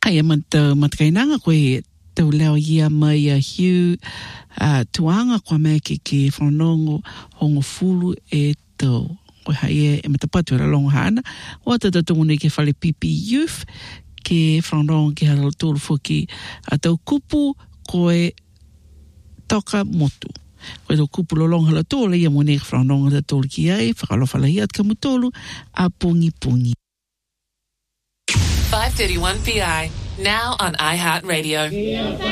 Hai matakainanga koe tau leo ia mai hiu tuanga kwa mea ke whanongo hongo fulu e tau. Koe hai e matapatu ara longa hana. O tata tungune ke whale pipi youth ke whanongo ke haralo tōru whuki a tau kupu koe toka motu. Koe tau kupu lolonga hala tōla ia mone ke whanongo hala tōru ki ai whakalofa lahi at ka mutolu a pungi pungi. 531 PI, now on iHeartRadio.